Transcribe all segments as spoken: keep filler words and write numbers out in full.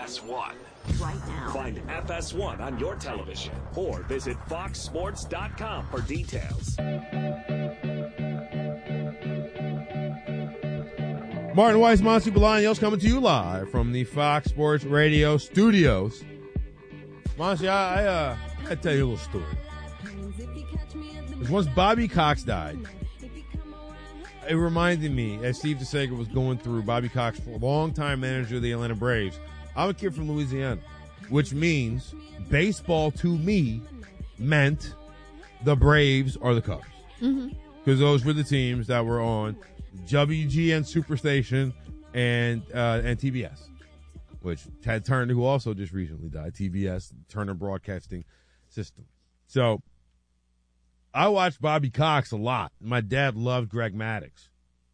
S one. Right now. Find F S one on your television or visit fox sports dot com for details. Martin Weiss, Monty Bolaños coming to you live from the Fox Sports Radio studios. Monty, I, I, uh, I gotta tell you a little story. Once Bobby Cox died, it reminded me, as Steve DeSega was going through, Bobby Cox, longtime manager of the Atlanta Braves. I'm a kid from Louisiana, which means baseball to me meant the Braves or the Cubs. Because mm-hmm. those were the teams that were on W G N Superstation and uh, and T B S, which Ted Turner, who also just recently died, T B S, Turner Broadcasting System. So I watched Bobby Cox a lot. My dad loved Greg Maddux.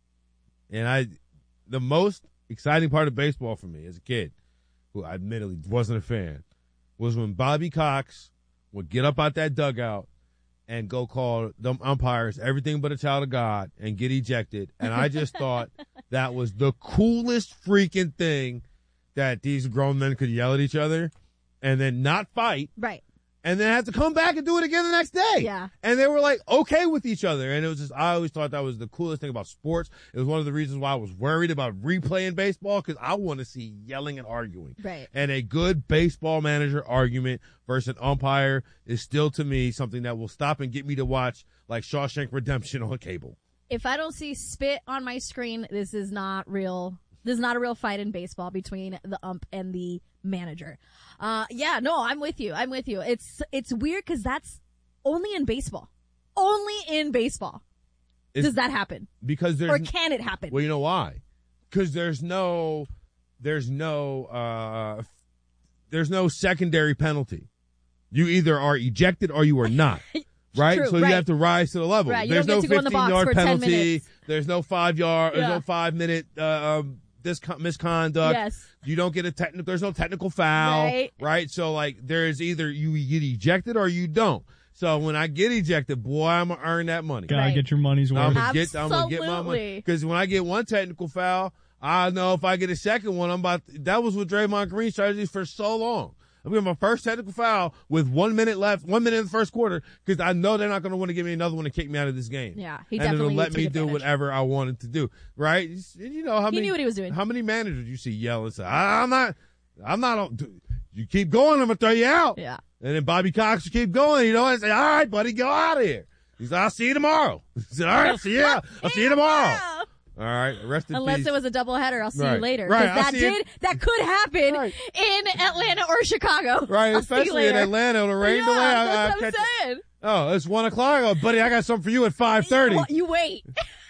And I, the most exciting part of baseball for me as a kid, who I admittedly wasn't a fan, was when Bobby Cox would get up out that dugout and go call the umpires everything but a child of God and get ejected. And I just thought that was the coolest freaking thing, that these grown men could yell at each other and then not fight. Right. And then have to come back and do it again the next day. Yeah. And they were like okay with each other. And it was just, I always thought that was the coolest thing about sports. It was one of the reasons why I was worried about replaying baseball, because I want to see yelling and arguing. Right. And a good baseball manager argument versus an umpire is still, to me, something that will stop and get me to watch like Shawshank Redemption on cable. If I don't see spit on my screen, this is not real. This is not a real fight in baseball between the ump and the manager. Uh, yeah, no, I'm with you. I'm with you. It's, it's weird because that's only in baseball. Only in baseball It's, does that happen. Because there's, or can it happen? Well, you know why? Because there's no, there's no, uh, there's no secondary penalty. You either are ejected or you are not. Right? True, so right. you have to rise to the level. Right. You There's don't no get to go in the box fifteen-yard for ten penalty. minutes. There's no five-yard. Yeah. There's no five-minute uh, um, discon- misconduct. Yes. You don't get a technical. There's no technical foul. Right. Right. So like, there's either you get ejected or you don't. So when I get ejected, boy, I'm gonna earn that money. Gotta Right. get your money's worth. I'm gonna get. I'm gonna get my money. Absolutely. Because when I get one technical foul, I know if I get a second one, I'm about. To, that was with Draymond Green's strategy for so long. I'm getting my first technical foul with one minute left, one minute in the first quarter, because I know they're not going to want to give me another one to kick me out of this game. Yeah, he and definitely it'll let took me do advantage. whatever I wanted to do. Right? You know how He many? knew what he was doing. How many managers you see yell and say, "I'm not, I'm not." You keep going, I'm gonna throw you out. Yeah. And then Bobby Cox will keep going. You know, and say, "All right, buddy, go out of here." He's like, "I'll see you tomorrow." He said, "All right, I'll see you. I'll see you tomorrow." All right, rest in Unless peace. it was a doubleheader, I'll see Right. you later. Right, 'Cause I'll that see you- did, that could happen Right. in Atlanta or Chicago. Right, I'll see you especially in later. Atlanta on a rain yeah, delay. I- that's I what I'm catch- saying. Oh, it's one o'clock. Oh, buddy, I got something for you at five thirty. You, All you wait.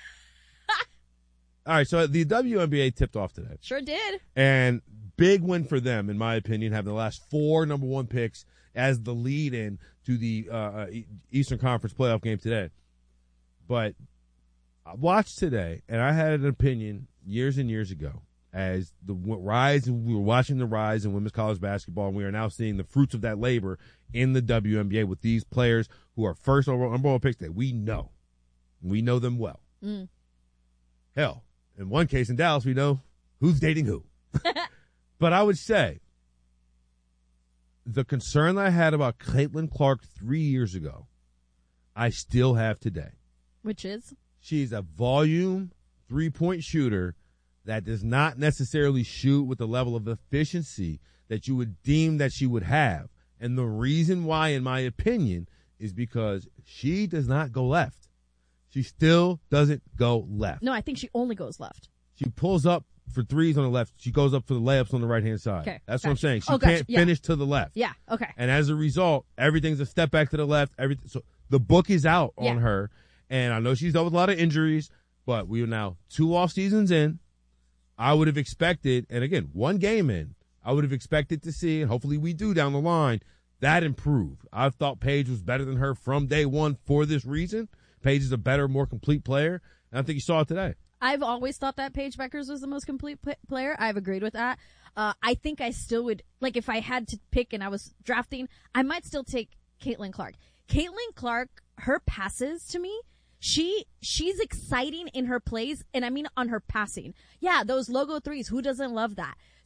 right, so the W N B A tipped off today. Sure did. And big win for them, in my opinion, having the last four number one picks as the lead in to the uh, Eastern Conference playoff game today. But I watched today, and I had an opinion years and years ago as the rise, we were watching the rise in women's college basketball, and we are now seeing the fruits of that labor in the W N B A with these players who are first overall number one picks that we know. We know them well. Mm. Hell, in one case in Dallas, we know who's dating who. But I would say the concern I had about Caitlin Clark three years ago, I still have today. Which is? She's a volume three-point shooter that does not necessarily shoot with the level of efficiency that you would deem that she would have. And the reason why, in my opinion, is because she does not go left. She still doesn't go left. No, I think she only goes left. She pulls up for threes on the left. She goes up for the layups on the right-hand side. Okay, That's gotcha. what I'm saying. She Oh, gotcha. can't Yeah. finish to the left. Yeah, okay. And as a result, everything's a step back to the left. Everything. So the book is out on Yeah. her. And I know she's dealt with a lot of injuries, but we are now two off seasons in. I would have expected, and again, one game in, I would have expected to see, and hopefully we do down the line, that improve. I've thought Paige was better than her from day one for this reason. Paige is a better, more complete player, and I think you saw it today. I've always thought that Paige Beckers was the most complete p- player. I've agreed with that. Uh, I think I still would, like if I had to pick and I was drafting, I might still take Caitlin Clark. Caitlin Clark, her passes to me, she, she's exciting in her plays, and I mean on her passing. Yeah, those logo threes, who doesn't love that?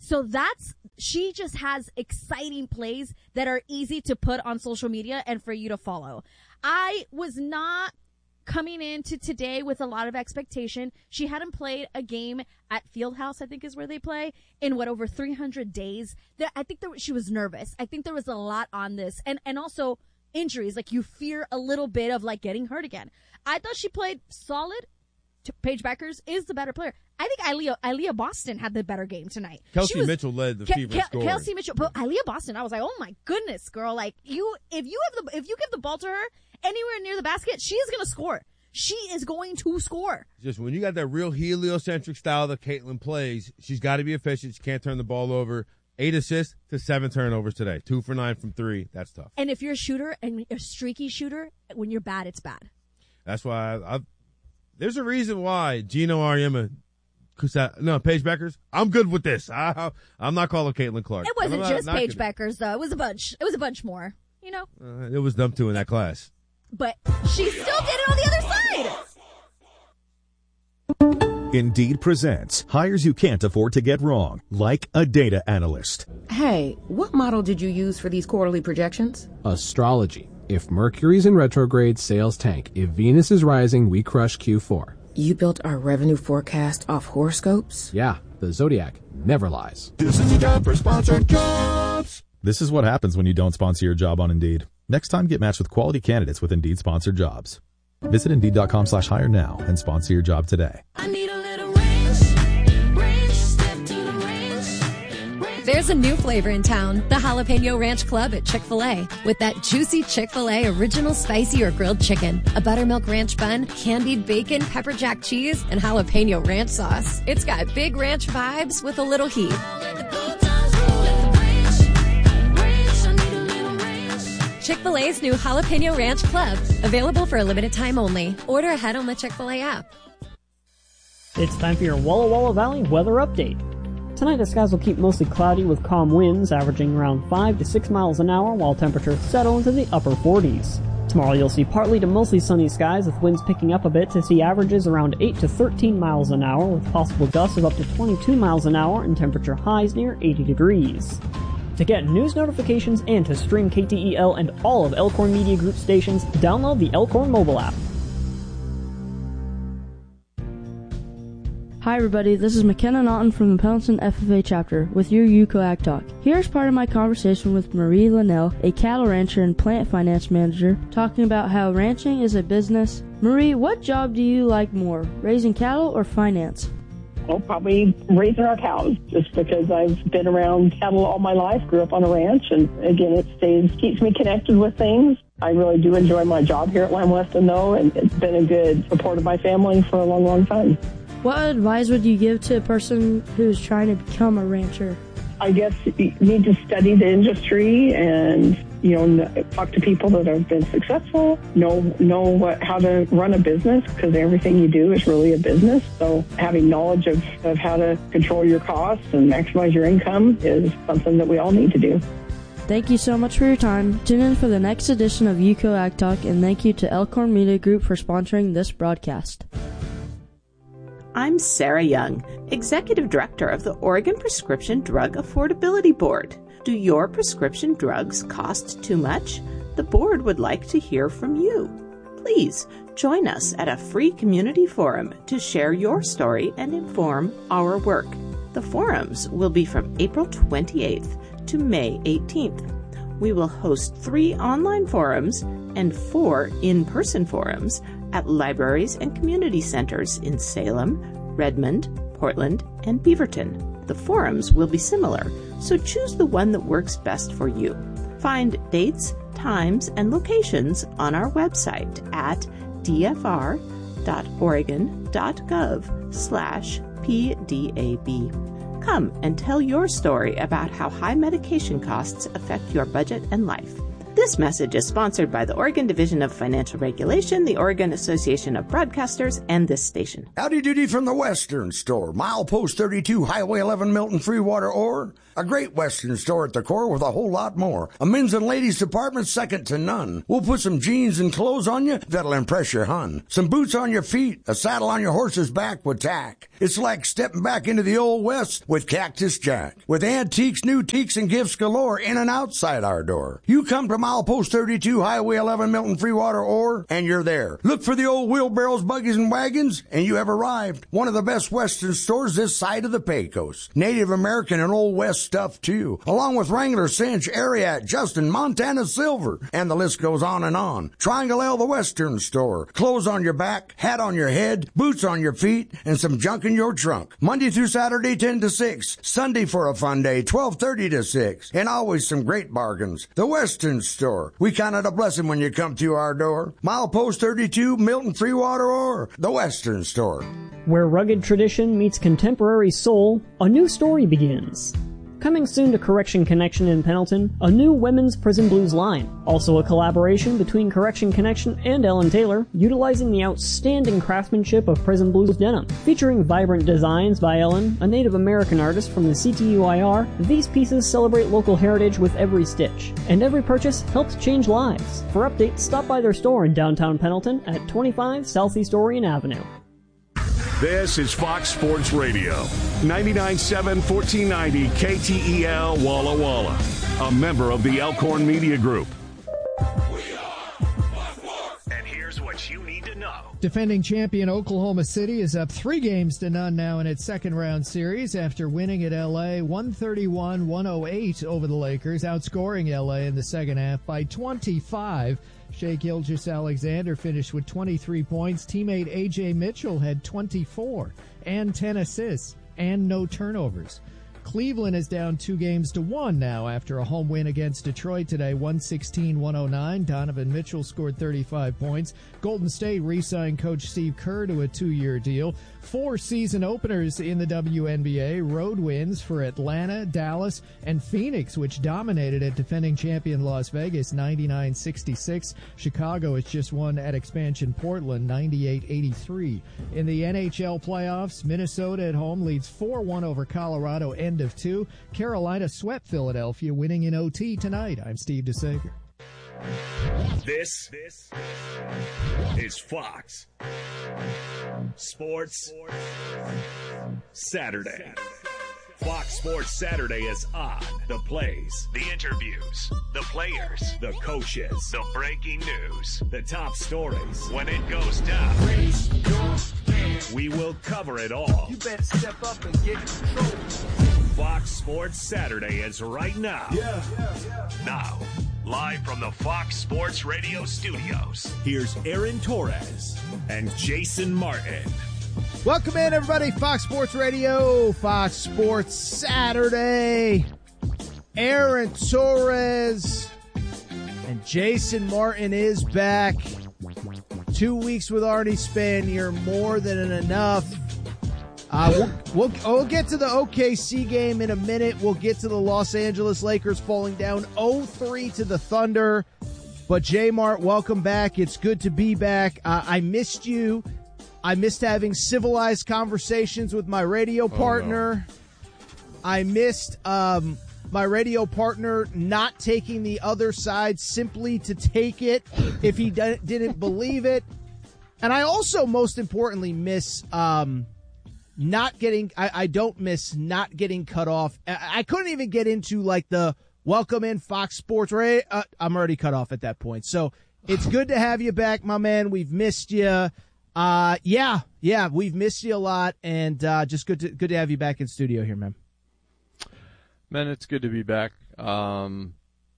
So that's, she just has exciting plays that are easy to put on social media and for you to follow. I was not coming into today with a lot of expectation. She hadn't played a game at Fieldhouse, I think is where they play, in what, over three hundred days. There, I think there, she was nervous. I think there was a lot on this. And, and also injuries. Like, you fear a little bit of, like, getting hurt again. I thought she played solid. Paige Beckers is the better player. I think Aaliyah, Aaliyah Boston had the better game tonight. Kelsey was, Mitchell led the Ke- fever Ke- scoring. Kelsey Mitchell, but Aaliyah Boston, I was like, oh my goodness, girl! Like you, if you have the, if you give the ball to her anywhere near the basket, she is going to score. She is going to score. Just when you got that real heliocentric style that Caitlin plays, she's got to be efficient. She can't turn the ball over. Eight assists to seven turnovers today. Two for nine from three. That's tough. And if you're a shooter and a streaky shooter, when you're bad, it's bad. That's why I, I've. There's a reason why Gino Auriemma, no, Paige Beckers, I'm good with this. I, I'm not calling Caitlin Clark. It wasn't not, just not Paige gonna, Beckers, though. It was a bunch. It was a bunch more, you know? Uh, it was them two in that class. But she still did it on the other side. Indeed presents hires you can't afford to get wrong, like a data analyst. Hey, what model did you use for these quarterly projections? Astrology. If Mercury's in retrograde, sales tank. If Venus is rising, we crush Q four. You built our revenue forecast off horoscopes? Yeah, the Zodiac never lies. This is a job for sponsored jobs. This is what happens when you don't sponsor your job on Indeed. Next time, get matched with quality candidates with Indeed sponsored jobs. Visit Indeed.com slash hire now and sponsor your job today. I need a little range, range, step to the range, range. There's a new flavor in town, the Jalapeno Ranch Club at Chick-fil-A. With that juicy Chick-fil-A original spicy or grilled chicken, a buttermilk ranch bun, candied bacon, pepper jack cheese, and jalapeno ranch sauce. It's got big ranch vibes with a little heat. Chick-fil-A's new Jalapeno Ranch Club. Available for a limited time only. Order ahead on the Chick-fil-A app. It's time for your Walla Walla Valley weather update. Tonight the skies will keep mostly cloudy with calm winds averaging around five to six miles an hour while temperatures settle into the upper forties. Tomorrow you'll see partly to mostly sunny skies with winds picking up a bit to see averages around eight to thirteen miles an hour with possible gusts of up to twenty-two miles an hour and temperature highs near eighty degrees. To get news notifications and to stream K T E L and all of Elkhorn Media Group stations, download the Elkhorn mobile app. Hi everybody, this is McKenna Naughton from the Pendleton F F A chapter with your UCO Ag Talk. Here's part of my conversation with Marie Linnell, a cattle rancher and plant finance manager, talking about how ranching is a business. Marie, what job do you like more, raising cattle or finance? Well, probably raising our cows, just because I've been around cattle all my life, grew up on a ranch, and again, it stays keeps me connected with things. I really do enjoy my job here at Lamb Weston, though, and it's been a good support of my family for a long, long time. What advice would you give to a person who's trying to become a rancher? I guess you need to study the industry and, you know, talk to people that have been successful, know know what, how to run a business, because everything you do is really a business. So having knowledge of, of how to control your costs and maximize your income is something that we all need to do. Thank you so much for your time. Tune in for the next edition of UCO Ag Talk, and thank you to Elkhorn Media Group for sponsoring this broadcast. I'm Sarah Young, Executive Director of the Oregon Prescription Drug Affordability Board. Do your prescription drugs cost too much? The board would like to hear from you. Please join us at a free community forum to share your story and inform our work. The forums will be from April twenty-eighth to May eighteenth. We will host three online forums and four in-person forums at libraries and community centers in Salem, Redmond, Portland, and Beaverton. The forums will be similar, so choose the one that works best for you. Find dates, times, and locations on our website at dfr.oregon.gov slash PDAB. Come and tell your story about how high medication costs affect your budget and life. This message is sponsored by the Oregon Division of Financial Regulation, the Oregon Association of Broadcasters, and this station. Howdy doody from the Western Store. Milepost thirty-two, Highway eleven, Milton, Freewater, Ore. A great Western store at the core with a whole lot more. A men's and ladies department second to none. We'll put some jeans and clothes on you that'll impress your hun. Some boots on your feet, a saddle on your horse's back with tack. It's like stepping back into the old West with Cactus Jack. With antiques, new teaks, and gifts galore in and outside our door. You come to Milepost thirty-two, Highway eleven, Milton, Freewater, Ore, and you're there. Look for the old wheelbarrows, buggies, and wagons, and you have arrived. One of the best Western stores this side of the Pecos. Native American and Old West stuff, too. Along with Wrangler, Cinch, Ariat, Justin, Montana Silver, and the list goes on and on. Triangle L, the Western Store. Clothes on your back, hat on your head, boots on your feet, and some junk in your trunk. Monday through Saturday, ten to six. Sunday for a fun day, twelve thirty to six. And always some great bargains. The Western Store. We count it a blessing when you come to our door. Milepost thirty-two, Milton, Freewater, or the Western Store. Where rugged tradition meets contemporary soul, a new story begins. Coming soon to Correction Connection in Pendleton, a new women's Prison Blues line. Also a collaboration between Correction Connection and Ellen Taylor, utilizing the outstanding craftsmanship of Prison Blues denim. Featuring vibrant designs by Ellen, a Native American artist from the C T U I R, these pieces celebrate local heritage with every stitch. And every purchase helps change lives. For updates, stop by their store in downtown Pendleton at twenty-five Southeast Orion Avenue. This is Fox Sports Radio, ninety-nine point seven, fourteen ninety K T E L Walla Walla, a member of the Elkhorn Media Group. And here's what you need to know. Defending champion Oklahoma City is up three games to none now in its second round series after winning at L A one thirty-one one oh eight over the Lakers, outscoring L A in the second half by twenty-five. Shai Gilgeous-Alexander finished with twenty-three points. Teammate A J Mitchell had twenty-four and ten assists and no turnovers. Cleveland is down two games to one now after a home win against Detroit today, one sixteen one oh nine. Donovan Mitchell scored thirty-five points. Golden State re-signed coach Steve Kerr to a two-year deal. Four season openers in the W N B A. Road wins for Atlanta, Dallas, and Phoenix, which dominated at defending champion Las Vegas ninety-nine sixty-six. Chicago has just won at expansion Portland ninety-eight eighty-three. In the N H L playoffs, Minnesota at home leads four one over Colorado, end of two. Carolina swept Philadelphia, winning in O T tonight. I'm Steve DeSager. This, this is Fox Sports Saturday. Fox Sports Saturday is on. The plays, the interviews, the players, the coaches, the breaking news, the top stories. When it goes down, we will cover it all. You better step up and get control. Fox Sports Saturday is right now. Yeah, yeah, yeah. Now, live from the Fox Sports Radio studios, here's Aaron Torres and Jason Martin. Welcome in, everybody. Fox Sports Radio, Fox Sports Saturday. Aaron Torres and Jason Martin is back. Two weeks with Arnie Spanier, more than enough. Uh, we'll, we'll, we'll get to the O K C game in a minute. We'll get to the Los Angeles Lakers falling down oh three to the Thunder. But J-Mart, welcome back. It's good to be back. Uh, I missed you. I missed having civilized conversations with my radio partner. Oh, no. I missed um, my radio partner not taking the other side simply to take it if he d- didn't believe it. And I also, most importantly, miss um, not getting, I, I don't miss not getting cut off. I, I couldn't even get into like the welcome in Fox Sports Radio. Uh, I'm already cut off at that point. So it's good to have you back, my man. We've missed you. Uh, yeah, yeah, we've missed you a lot, and uh, just good to good to have you back in studio here, man. Man, it's good to be back. Um,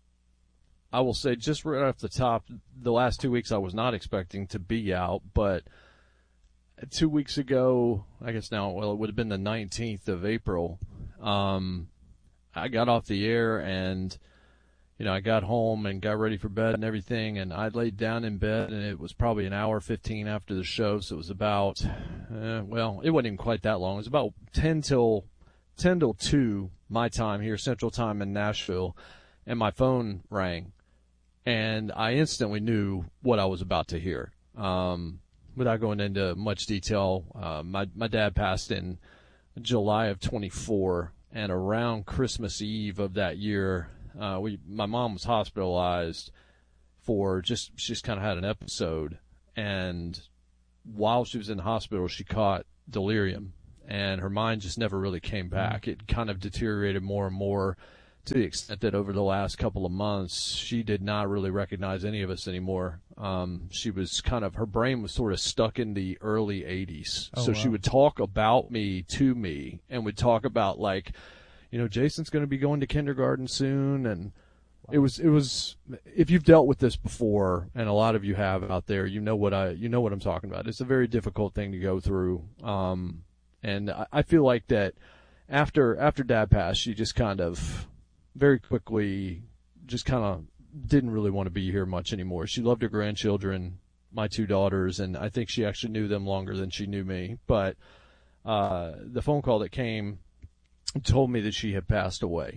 I will say just right off the top, the last two weeks I was not expecting to be out, but two weeks ago, I guess now, well, it would have been the nineteenth of April, um, I got off the air and, you know, I got home and got ready for bed and everything, and I laid down in bed, and it was probably an hour fifteen after the show, so it was about, uh, well, it wasn't even quite that long. It was about ten till two my time here, Central Time in Nashville, and my phone rang. and I instantly knew what I was about to hear. Um, without going into much detail, uh, my my dad passed in July of twenty-four, and around Christmas Eve of that year, uh, we my mom was hospitalized for just she just kind of had an episode, and while she was in the hospital, she caught delirium, and her mind just never really came back. It kind of deteriorated more and more, to the extent that over the last couple of months, she did not really recognize any of us anymore. Um, she was kind of, her brain was sort of stuck in the early eighties. Oh, so wow. she would talk about me to me, and would talk about, like, you know, Jason's going to be going to kindergarten soon. And it was, it was, if you've dealt with this before, and a lot of you have out there, you know what I, you know what I'm talking about. It's a very difficult thing to go through. Um, and I, I feel like that after, after Dad passed, she just kind of, very quickly just kind of didn't really want to be here much anymore. She loved her grandchildren, my two daughters, and I think she actually knew them longer than she knew me. But uh, the phone call that came told me that she had passed away,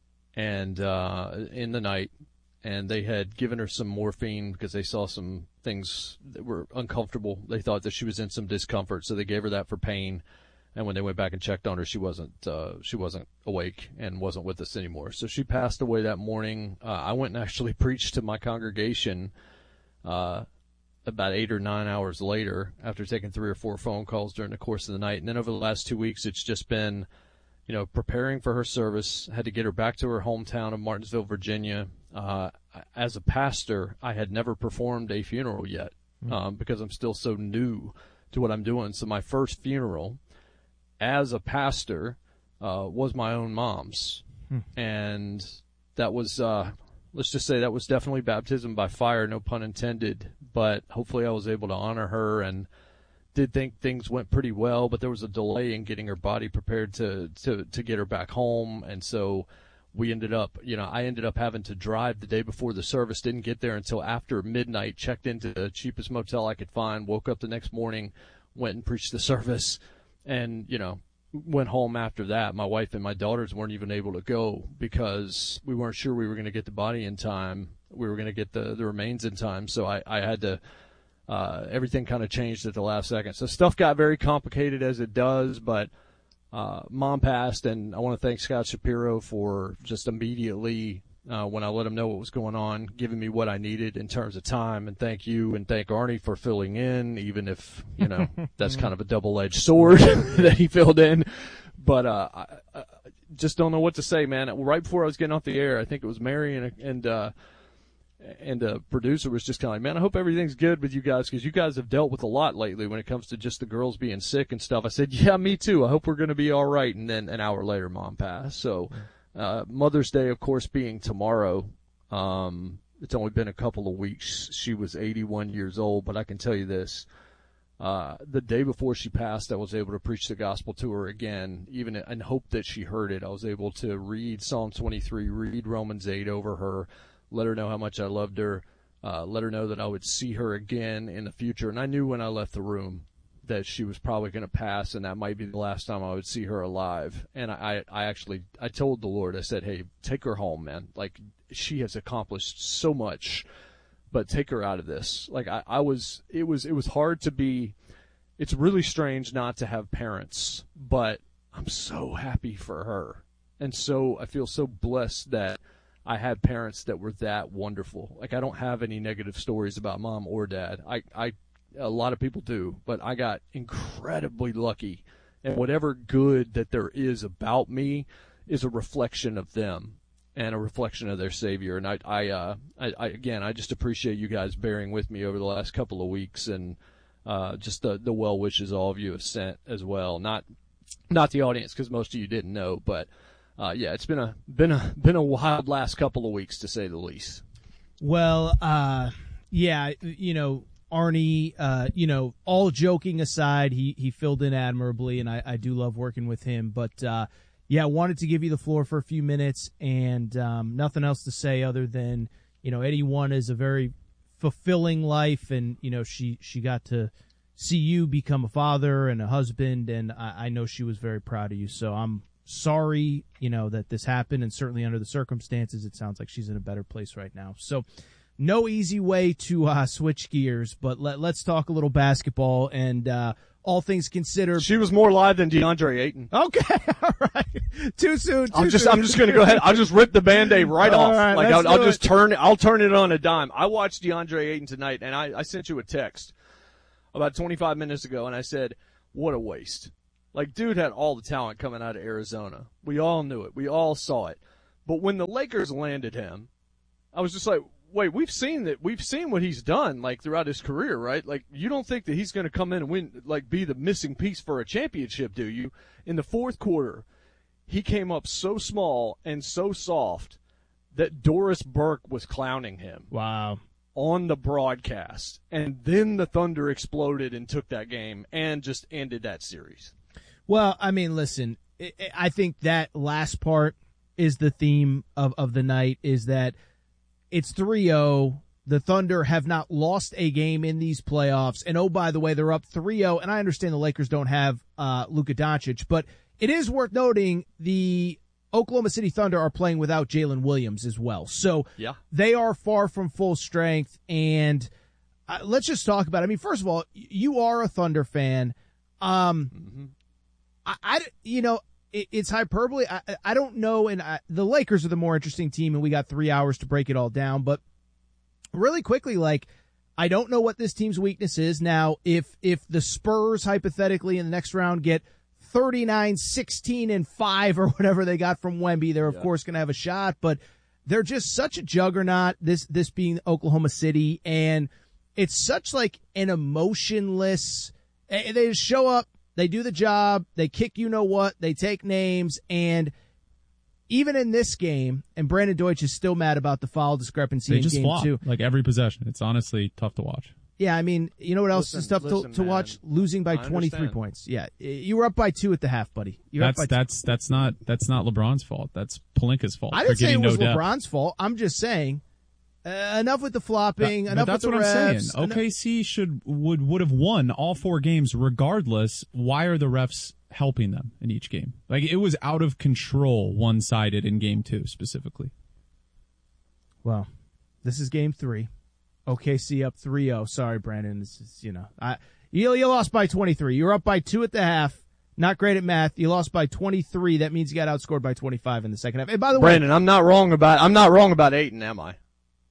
and uh, in the night, and they had given her some morphine because they saw some things that were uncomfortable. They thought that she was in some discomfort, so they gave her that for pain. And when they went back and checked on her, she wasn't uh, she wasn't awake and wasn't with us anymore. So she passed away that morning. Uh, I went and actually preached to my congregation uh, about eight or nine hours later, after taking three or four phone calls during the course of the night. And then over the last two weeks, it's just been, you know, preparing for her service. Had to get her back to her hometown of Martinsville, Virginia. Uh, as a pastor, I had never performed a funeral yet um, because I'm still so new to what I'm doing. So my first funeral as a pastor, uh, was my own mom's. Hmm. And that was, uh, let's just say that was definitely baptism by fire, no pun intended, but hopefully I was able to honor her, and did think things went pretty well, but there was a delay in getting her body prepared to, to, to get her back home. And so we ended up, you know, I ended up having to drive the day before the service, didn't get there until after midnight, checked into the cheapest motel I could find, woke up the next morning, went and preached the service. And, you know, went home after that. My wife and my daughters weren't even able to go because we weren't sure we were going to get the body in time. We were going to get the, the remains in time. So I, I had to, uh, everything kind of changed at the last second. So stuff got very complicated, as it does, but uh, Mom passed, and I want to thank Scott Shapiro for just immediately, uh, when I let him know what was going on, giving me what I needed in terms of time. And thank you, and thank Arnie for filling in, even if, you know, that's kind of a double-edged sword that he filled in. But uh, I, I just don't know what to say, man. Right before I was getting off the air, I think it was Mary and and uh, and the producer was just kind of like, man, I hope everything's good with you guys, because you guys have dealt with a lot lately when it comes to just the girls being sick and stuff. I said, yeah, me too. I hope we're going to be all right. And then an hour later, Mom passed. So uh, Mother's Day, of course, being tomorrow. Um, it's only been a couple of weeks. She was eighty-one years old, but I can tell you this. Uh, the day before she passed, I was able to preach the gospel to her again, even in hope that she heard it. I was able to read Psalm twenty-three, read Romans eight over her, let her know how much I loved her, uh, let her know that I would see her again in the future. And I knew when I left the room that she was probably going to pass, and that might be the last time I would see her alive. And I, I actually, I told the Lord, I said, hey, take her home, man. Like, she has accomplished so much, but take her out of this. Like, I, I was, it was, it was hard to be, it's really strange not to have parents, but I'm so happy for her. And so I feel so blessed that I had parents that were that wonderful. Like, I don't have any negative stories about Mom or Dad. I, I, a lot of people do, but I got incredibly lucky. And whatever good that there is about me is a reflection of them and a reflection of their Savior. And I, I, uh, I, I again, I just appreciate you guys bearing with me over the last couple of weeks, and uh, just the, the well wishes all of you have sent as well. Not, not the audience, because most of you didn't know, but uh, yeah, it's been a been a been a wild last couple of weeks, to say the least. Well, uh, yeah, you know, Arnie, uh, you know, all joking aside, he, he filled in admirably, and I, I do love working with him. But, uh, yeah, wanted to give you the floor for a few minutes, and um, nothing else to say other than, you know, Eddie One is a very fulfilling life, and, you know, she, she got to see you become a father and a husband, and I, I know she was very proud of you. So I'm sorry, you know, that this happened, and certainly under the circumstances, it sounds like she's in a better place right now. So no easy way to uh, switch gears, but let, let's talk a little basketball and uh, all things considered. She was more live than DeAndre Ayton. Okay, all right. Too soon. Too I'm just soon. I'm just going to go ahead. I'll just rip the Band-Aid right All off. right, like let's I'll, I'll do just it. turn I'll turn it on a dime. I watched DeAndre Ayton tonight, and I, I sent you a text about twenty-five minutes ago, and I said, what a waste. Like, dude had all the talent coming out of Arizona. We all knew it. We all saw it. But when the Lakers landed him, I was just like, wait, we've seen that. We've seen what he's done, like, throughout his career, right? Like, you don't think that he's going to come in and win, like, be the missing piece for a championship, do you? In the fourth quarter, he came up so small and so soft that Doris Burke was clowning him. Wow. On the broadcast. And then the Thunder exploded and took that game and just ended that series. Well, I mean, listen, I think that last part is the theme of, of the night, is that it's three oh. The Thunder have not lost a game in these playoffs. And, oh, by the way, they're up three oh. And I understand the Lakers don't have uh, Luka Doncic, but it is worth noting the Oklahoma City Thunder are playing without Jalen Williams as well. So yeah. They are far from full strength. And uh, let's just talk about it. I mean, first of all, you are a Thunder fan. Um, mm-hmm. I, I, you know, it, it's hyperbole. I, I don't know. And I, the Lakers are the more interesting team, and we got three hours to break it all down. But really quickly, like, I don't know what this team's weakness is. Now, if if the Spurs hypothetically in the next round get thirty-nine, sixteen, and five or whatever they got from Wemby, they're of yeah. course going to have a shot. But they're just such a juggernaut, this this being Oklahoma City, and it's such like an emotionless, they just show up, they do the job, they kick you know what, they take names, and even in this game, and Brandon Deutsch is still mad about the foul discrepancy they in just game flop, two. like every possession. It's honestly tough to watch. Yeah, I mean, you know what else listen, is tough listen, to, to man, watch? Losing by I twenty-three understand. points. Yeah, you were up by two at the half, buddy. You're That's up by that's that's not that's not LeBron's fault. That's Pelinka's fault. I for didn't say it getting was no depth. LeBron's fault. I'm just saying, uh, enough with the flopping. That- enough that's with the what I'm refs. saying. O K C should would would have won all four games regardless. Why are the refs helping them in each game? Like, it was out of control, one sided in game two specifically. Well, this is game three. O K C up three oh. Sorry, Brandon. This is, you know, I you, you lost by twenty-three. You were up by two at the half. Not great at math. You lost by twenty-three. That means you got outscored by twenty-five in the second half. And by the Brandon, way, I'm not wrong about I'm not wrong about Ayton, am I?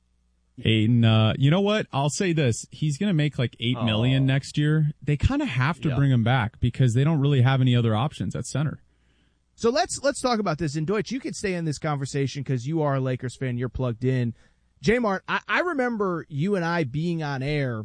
Ayton, uh, you know what? I'll say this. He's going to make like eight Oh. million next year. They kind of have to Yeah. bring him back because they don't really have any other options at center. so let's let's talk about this. And Deutsch, you could stay in this conversation because you are a Lakers fan. You're plugged in. J-Mart, I, I remember you and I being on air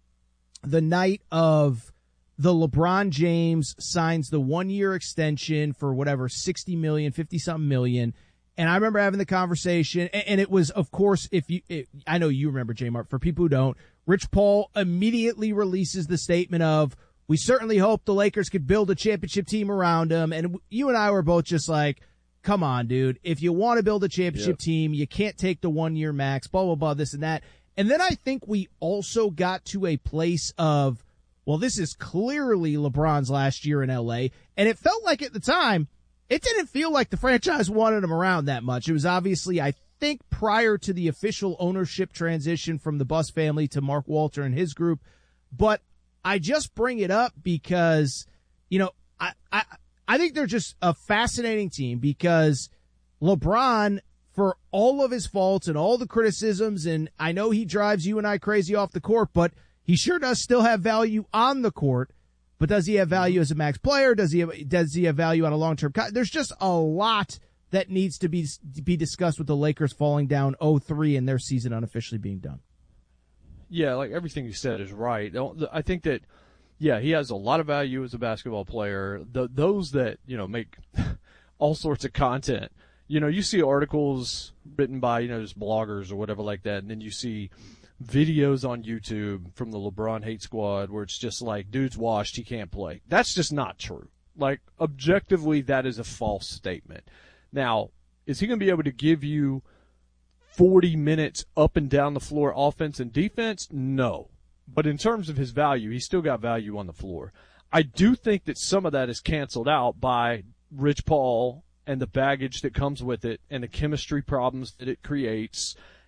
the night of the LeBron James signs the one-year extension for whatever, sixty million, fifty-something million. And I remember having the conversation, and, and it was, of course, if you, it, I know you remember, J-Mart. For people who don't, Rich Paul immediately releases the statement of, we certainly hope the Lakers could build a championship team around him. And you and I were both just like, come on, dude. If you want to build a championship Yep. team, you can't take the one-year max, blah, blah, blah, this and that. And then I think we also got to a place of, well, this is clearly LeBron's last year in L A. And it felt like at the time, it didn't feel like the franchise wanted him around that much. It was obviously, I think, prior to the official ownership transition from the Buss family to Mark Walter and his group. But I just bring it up because, you know, I, I, I think they're just a fascinating team because LeBron, for all of his faults and all the criticisms, and I know he drives you and I crazy off the court, but he sure does still have value on the court. But does he have value as a max player? Does he have, does he have value on a long-term co- There's just a lot that needs to be be discussed with the Lakers falling down oh three and their season unofficially being done. Yeah, like everything you said is right. I think that, yeah, he has a lot of value as a basketball player. The, those that, you know, make all sorts of content, you know, you see articles written by, you know, just bloggers or whatever like that, and then you see videos on YouTube from the LeBron hate squad where it's just like, dude's washed, he can't play. That's just not true. Like, objectively, that is a false statement. Now, is he going to be able to give you forty minutes up and down the floor offense and defense? No. But in terms of his value, he's still got value on the floor. I do think that some of that is canceled out by Rich Paul and the baggage that comes with it and the chemistry problems that it creates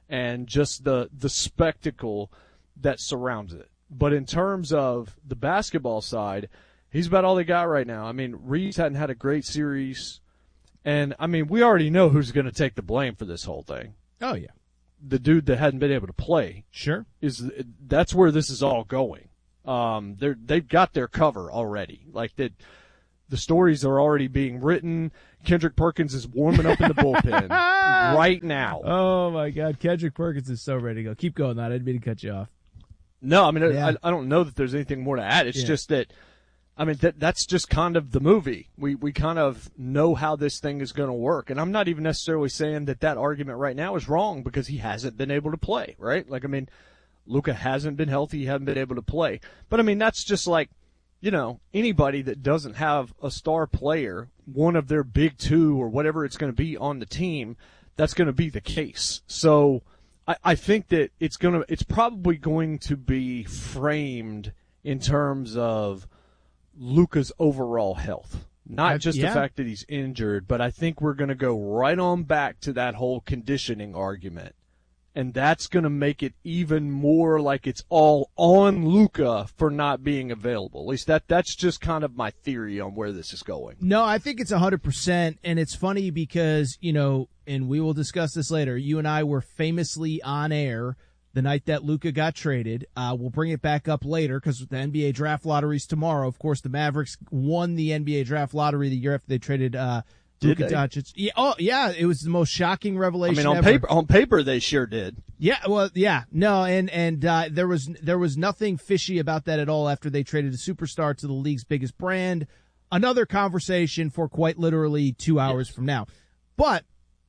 and just the the spectacle that surrounds it. But in terms of the basketball side, he's about all they got right now. I mean, Reeves hadn't had a great series, and I mean, we already know who's going to take the blame for this whole thing. Oh yeah, the dude that hadn't been able to play. Sure, is that's where this is all going. Um, they're they've got their cover already. Like that, the stories are already being written. Kendrick Perkins is warming up in the bullpen right now. Oh my God, Kendrick Perkins is so ready to go. Keep going, that I didn't mean to cut you off. No, I mean, Yeah. I, I don't know that there's anything more to add. It's Yeah. just that, I mean, that that's just kind of the movie. We we kind of know how this thing is going to work. And I'm not even necessarily saying that that argument right now is wrong because he hasn't been able to play, right? Like, I mean, Luka hasn't been healthy. He hasn't been able to play. But, I mean, that's just like, you know, anybody that doesn't have a star player, one of their big two or whatever it's going to be on the team, that's going to be the case. So I, I think that it's going to, it's probably going to be framed in terms of Luka's overall health, not Uh, just yeah. the fact that he's injured, but I think we're going to go right on back to that whole conditioning argument. And that's going to make it even more like it's all on Luka for not being available. At least that that's just kind of my theory on where this is going. No, I think it's one hundred percent. And it's funny because, you know, and we will discuss this later, you and I were famously on air the night that Luka got traded. Uh, we'll bring it back up later because the N B A draft lottery's tomorrow. Of course, the Mavericks won the N B A draft lottery the year after they traded uh, Did Luka they? Doncic. Yeah, oh, yeah, it was the most shocking I revelation mean, on ever. paper, on paper, they sure did. Yeah, well, yeah, no, and and uh, there was there was nothing fishy about that at all after they traded a superstar to the league's biggest brand. Another conversation for quite literally two hours from now. But,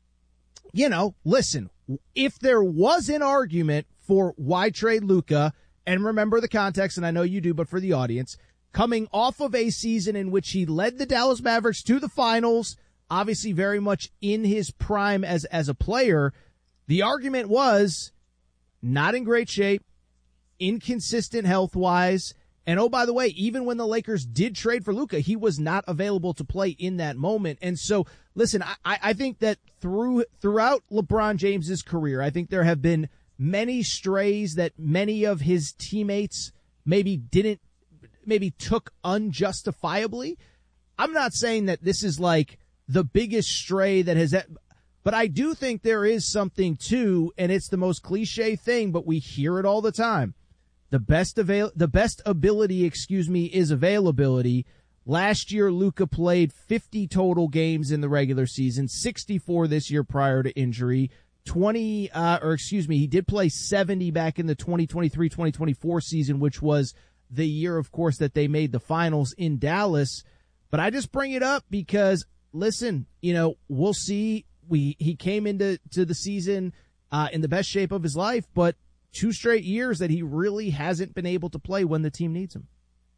you know, listen, if there was an argument for why trade Luka, and remember the context, and I know you do, but for the audience, coming off of a season in which he led the Dallas Mavericks to the finals, obviously very much in his prime as as a player, the argument was not in great shape, inconsistent health-wise, and oh, by the way, even when the Lakers did trade for Luka, he was not available to play in that moment. And so, listen, I, I think that through throughout LeBron James's career, I think there have been many strays that many of his teammates maybe didn't, maybe took unjustifiably. I'm not saying that this is like the biggest stray that has, but I do think there is something too, and it's the most cliche thing, but we hear it all the time. The best avail, the best ability, excuse me, is availability. Last year, Luka played fifty total games in the regular season, sixty-four this year prior to injury. twenty, uh, or excuse me, he did play seventy back in the twenty twenty-three twenty twenty-four season, which was the year, of course, that they made the finals in Dallas. But I just bring it up because, listen, you know, we'll see. We he came into to the season uh, in the best shape of his life, but two straight years that he really hasn't been able to play when the team needs him.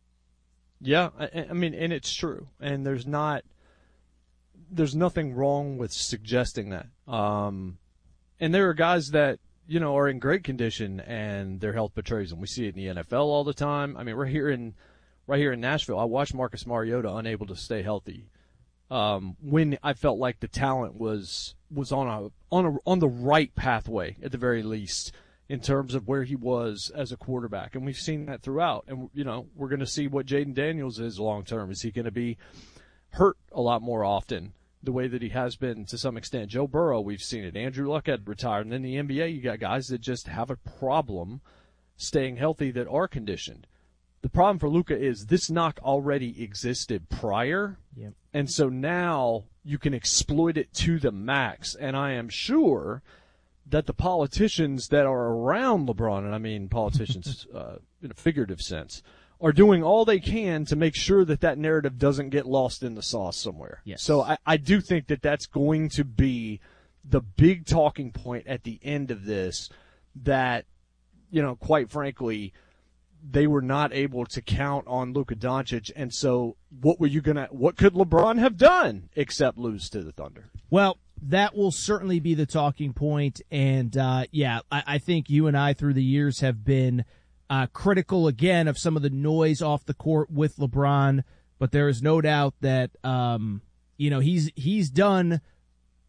Yeah, I, I mean, and it's true, and there's not, there's nothing wrong with suggesting that. Um, and there are guys that, you know, are in great condition and their health betrays them. We see it in the N F L all the time. I mean, we're here in, right here in Nashville. I watched Marcus Mariota unable to stay healthy. Um, when I felt like the talent was, was on a, on a, on the right pathway at the very least, in terms of where he was as a quarterback. And we've seen that throughout. And, you know, we're going to see what Jaden Daniels is long term. Is he going to be hurt a lot more often the way that he has been to some extent? Joe Burrow, we've seen it. Andrew Luck had retired. And in the N B A, you got guys that just have a problem staying healthy that are conditioned. The problem for Luka is this knock already existed prior. Yep. And so now you can exploit it to the max. And I am sure that the politicians that are around LeBron, and I mean politicians uh, in a figurative sense, are doing all they can to make sure that that narrative doesn't get lost in the sauce somewhere. Yes. So I, I do think that that's going to be the big talking point at the end of this, that, you know, quite frankly, they were not able to count on Luka Doncic. And so what were you going to, what could LeBron have done except lose to the Thunder? Well, that will certainly be the talking point. And, uh, yeah, I, I think you and I through the years have been uh, critical again of some of the noise off the court with LeBron. But there is no doubt that, um, you know, he's, he's done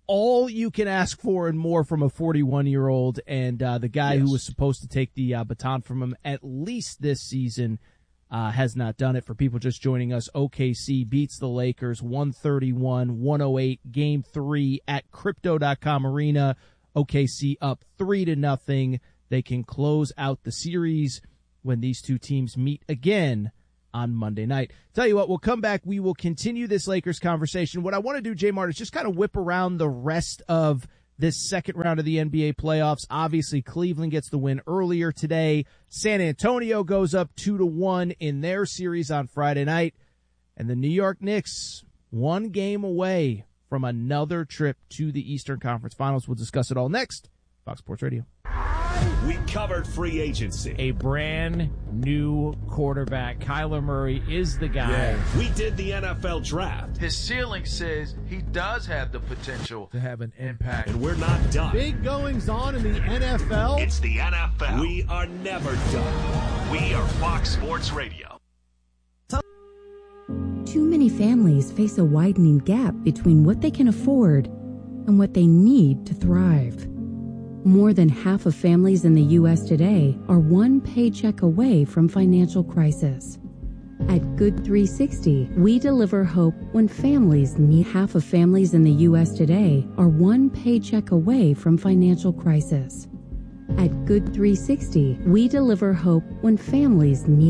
all you can ask for and more from a forty-one-year-old, and uh, the guy Yes. who was supposed to take the uh, baton from him at least this season uh, has not done it. For people just joining us, O K C beats the Lakers one thirty-one one oh eight, game three at Crypto dot com Arena. O K C up three to nothing. They can close out the series when these two teams meet again on Monday night. Tell you what, we'll come back. We will continue this Lakers conversation. What I want to do, J Mart, is just kind of whip around the rest of this second round of the N B A playoffs. Obviously, Cleveland gets the win earlier today. San Antonio goes up two to one in their series on Friday night. And the New York Knicks, one game away from another trip to the Eastern Conference Finals. We'll discuss it all next. Fox Sports Radio. We covered free agency. A brand new quarterback. Kyler Murray is the guy. Yeah. We did the N F L draft. His ceiling says he does have the potential to have an impact. And we're not done. Big goings on in the N F L. It's the N F L. We are never done. We are Fox Sports Radio. Too many families face a widening gap between what they can afford and what they need to thrive. More than half of families in the U S today are one paycheck away from financial crisis. At Good three sixty, we deliver hope when families need. Half of families in the U S today are one paycheck away from financial crisis. At Good three sixty, we deliver hope when families need